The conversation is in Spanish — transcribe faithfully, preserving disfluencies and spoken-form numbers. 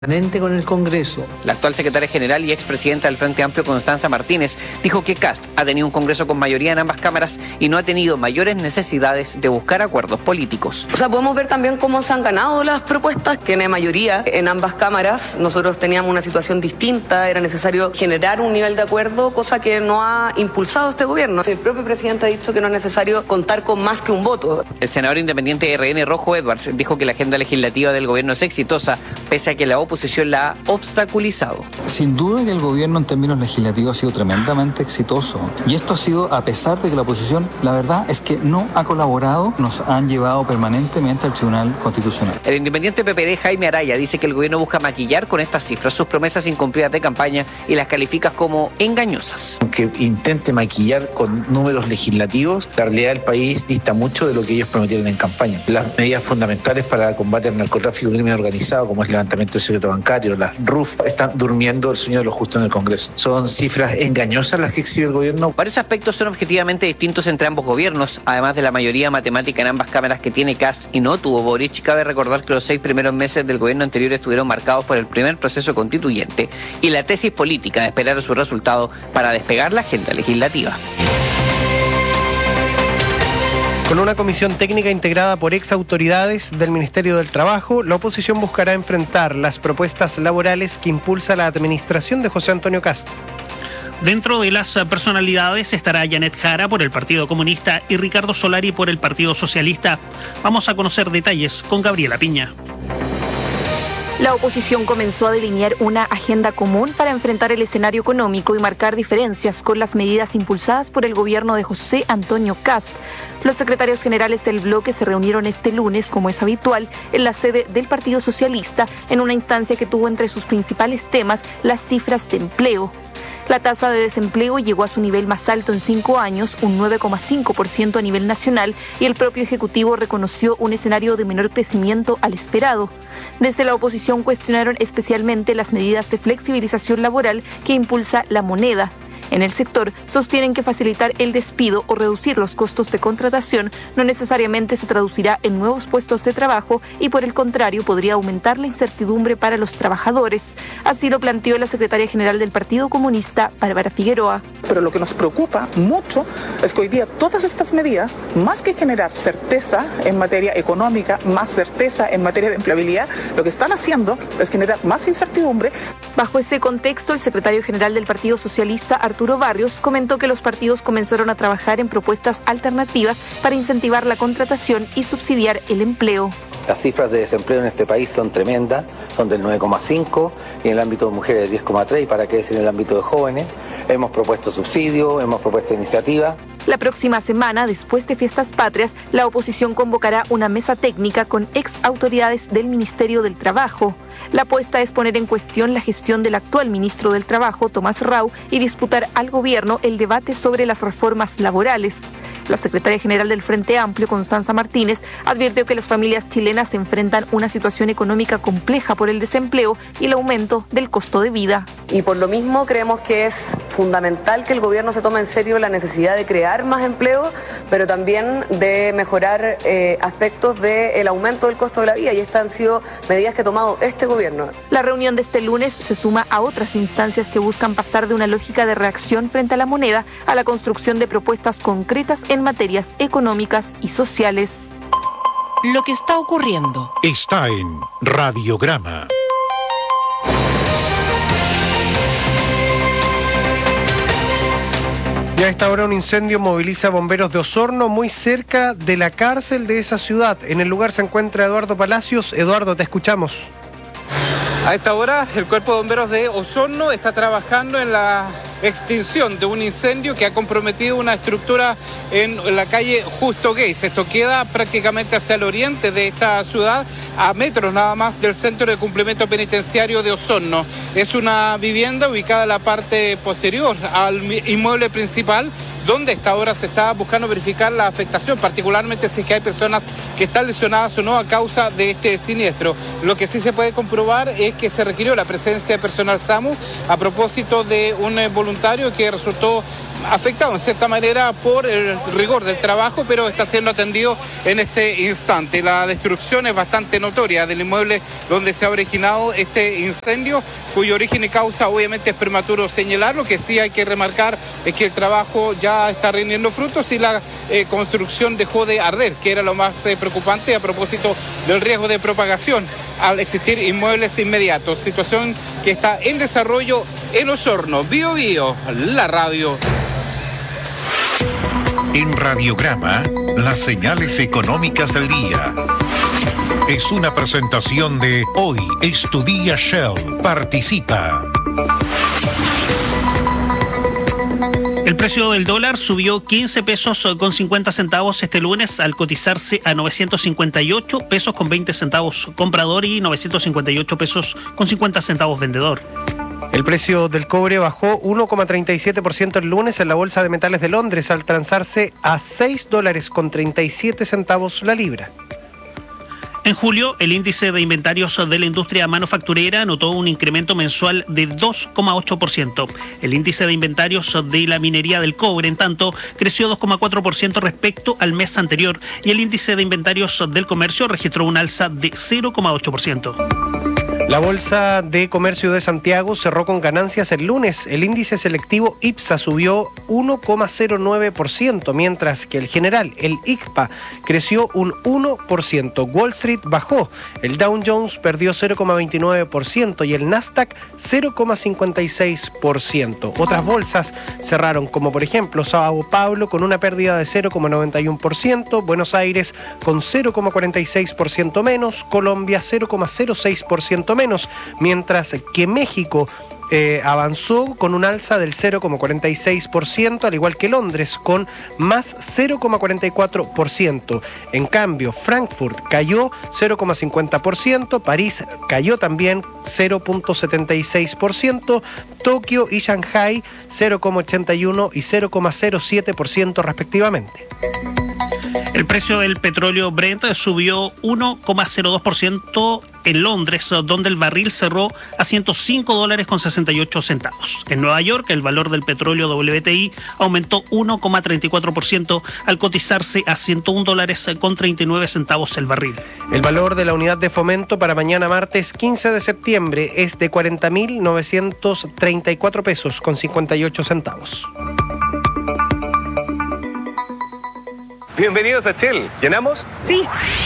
con el Congreso. La actual secretaria general y expresidenta del Frente Amplio, Constanza Martínez, dijo que Kast ha tenido un Congreso con mayoría en ambas cámaras y no ha tenido mayores necesidades de buscar acuerdos políticos. O sea, podemos ver también cómo se han ganado las propuestas. Tiene mayoría en ambas cámaras. Nosotros teníamos una situación distinta, era necesario generar un nivel de acuerdo, cosa que no ha impulsado este gobierno. El propio presidente ha dicho que no es necesario contar con más que un voto. El senador independiente R N Rojo Edwards dijo que la agenda legislativa del gobierno es exitosa, pese a que la oposición la ha obstaculizado. Sin duda que el gobierno en términos legislativos ha sido tremendamente exitoso, y esto ha sido a pesar de que la oposición, la verdad es que no ha colaborado, nos han llevado permanentemente al Tribunal Constitucional. El independiente P P D Jaime Araya dice que el gobierno busca maquillar con estas cifras sus promesas incumplidas de campaña y las califica como engañosas. Aunque intente maquillar con números legislativos, la realidad del país dista mucho de lo que ellos prometieron en campaña. Las medidas fundamentales para combatir el narcotráfico y el crimen organizado, como es el levantamiento del secreto bancario, las R U F, están durmiendo el sueño de lo justo en el Congreso. Son cifras engañosas las que exhibe el gobierno. Varios aspectos son objetivamente distintos entre ambos gobiernos, además de la mayoría matemática en ambas cámaras que tiene Kast y no tuvo Boric. Cabe recordar que los seis primeros meses del gobierno anterior estuvieron marcados por el primer proceso constituyente y la tesis política de esperar a su resultado para despegar la agenda legislativa. Con una comisión técnica integrada por ex autoridades del Ministerio del Trabajo, la oposición buscará enfrentar las propuestas laborales que impulsa la administración de José Antonio Kast. Dentro de las personalidades estará Janet Jara por el Partido Comunista y Ricardo Solari por el Partido Socialista. Vamos a conocer detalles con Gabriela Piña. La oposición comenzó a delinear una agenda común para enfrentar el escenario económico y marcar diferencias con las medidas impulsadas por el gobierno de José Antonio Kast. Los secretarios generales del bloque se reunieron este lunes, como es habitual, en la sede del Partido Socialista, en una instancia que tuvo entre sus principales temas las cifras de empleo. La tasa de desempleo llegó a su nivel más alto en cinco años, un nueve coma cinco por ciento a nivel nacional, y el propio Ejecutivo reconoció un escenario de menor crecimiento al esperado. Desde la oposición cuestionaron especialmente las medidas de flexibilización laboral que impulsa la moneda. En el sector sostienen que facilitar el despido o reducir los costos de contratación no necesariamente se traducirá en nuevos puestos de trabajo y por el contrario podría aumentar la incertidumbre para los trabajadores. Así lo planteó la secretaria general del Partido Comunista, Bárbara Figueroa. Pero lo que nos preocupa mucho es que hoy día todas estas medidas, más que generar certeza en materia económica, más certeza en materia de empleabilidad, lo que están haciendo es generar más incertidumbre. Bajo ese contexto, el secretario general del Partido Socialista, Arturo Barrios, comentó que los partidos comenzaron a trabajar en propuestas alternativas para incentivar la contratación y subsidiar el empleo. Las cifras de desempleo en este país son tremendas, son del nueve coma cinco y en el ámbito de mujeres diez coma tres, y para qué decir en el ámbito de jóvenes. Hemos propuesto subsidios, hemos propuesto iniciativas. La próxima semana, después de Fiestas Patrias, la oposición convocará una mesa técnica con ex autoridades del Ministerio del Trabajo. La apuesta es poner en cuestión la gestión del actual ministro del Trabajo, Tomás Rau, y disputar al gobierno el debate sobre las reformas laborales. La secretaria general del Frente Amplio, Constanza Martínez, advirtió que las familias chilenas enfrentan una situación económica compleja por el desempleo y el aumento del costo de vida. Y por lo mismo creemos que es fundamental que el gobierno se tome en serio la necesidad de crear más empleo, pero también de mejorar eh, aspectos del aumento del costo de la vida, y estas han sido medidas que ha tomado este gobierno. La reunión de este lunes se suma a otras instancias que buscan pasar de una lógica de reacción frente a la moneda a la construcción de propuestas concretas en materias económicas y sociales. Lo que está ocurriendo está en Radiograma. Ya a esta hora un incendio moviliza a bomberos de Osorno, muy cerca de la cárcel de esa ciudad. En el lugar se encuentra Eduardo Palacios. Eduardo, te escuchamos. A esta hora, el Cuerpo de Bomberos de Osorno está trabajando en la extinción de un incendio que ha comprometido una estructura en la calle Justo Geis. Esto queda prácticamente hacia el oriente de esta ciudad, a metros nada más del Centro de Cumplimiento Penitenciario de Osorno. Es una vivienda ubicada en la parte posterior al inmueble principal, donde a esta hora se está buscando verificar la afectación, particularmente si es que hay personas que están lesionadas o no a causa de este siniestro. Lo que sí se puede comprobar es que se requirió la presencia de personal SAMU a propósito de un voluntario que resultó afectado en cierta manera por el rigor del trabajo, pero está siendo atendido en este instante. La destrucción es bastante notoria del inmueble donde se ha originado este incendio, cuyo origen y causa obviamente es prematuro señalar. Lo que sí hay que remarcar es que el trabajo ya está rindiendo frutos y la eh, construcción dejó de arder, que era lo más eh, preocupante a propósito del riesgo de propagación al existir inmuebles inmediatos. Situación que está en desarrollo en Osorno. Bio Bio, la radio. En Radiograma, las señales económicas del día. Es una presentación de Hoy es tu día Shell. Participa. El precio del dólar subió quince pesos con cincuenta centavos este lunes al cotizarse a novecientos cincuenta y ocho pesos con veinte centavos comprador y novecientos cincuenta y ocho pesos con cincuenta centavos vendedor. El precio del cobre bajó uno coma treinta y siete por ciento el lunes en la Bolsa de Metales de Londres al transarse a seis dólares con treinta y siete centavos la libra. En julio, el índice de inventarios de la industria manufacturera notó un incremento mensual de dos coma ocho por ciento. El índice de inventarios de la minería del cobre, en tanto, creció dos coma cuatro por ciento respecto al mes anterior y el índice de inventarios del comercio registró un alza de cero coma ocho por ciento. La Bolsa de Comercio de Santiago cerró con ganancias el lunes. El índice selectivo IPSA subió uno coma cero nueve por ciento, mientras que el general, el I C P A, creció un uno por ciento. Wall Street bajó. El Dow Jones perdió cero coma veintinueve por ciento y el Nasdaq cero coma cincuenta y seis por ciento. Otras bolsas cerraron, como por ejemplo Sao Paulo con una pérdida de cero coma noventa y uno por ciento, Buenos Aires con cero coma cuarenta y seis por ciento menos, Colombia cero coma cero seis por ciento menos, mientras que México eh, avanzó con un alza del cero coma cuarenta y seis por ciento, al igual que Londres con más cero coma cuarenta y cuatro por ciento. En cambio, Frankfurt cayó cero coma cincuenta por ciento, París cayó también cero coma setenta y seis por ciento, Tokio y Shanghai cero coma ochenta y uno y cero coma cero siete por ciento respectivamente. El precio del petróleo Brent subió uno coma cero dos por ciento en Londres, donde el barril cerró a ciento cinco dólares con sesenta y ocho centavos. En Nueva York, el valor del petróleo W T I aumentó uno coma treinta y cuatro por ciento al cotizarse a ciento un dólares con treinta y nueve centavos el barril. El valor de la unidad de fomento para mañana martes quince de septiembre es de cuarenta mil novecientos treinta y cuatro pesos con cincuenta y ocho centavos. Bienvenidos a Shell. ¿Llenamos? Sí.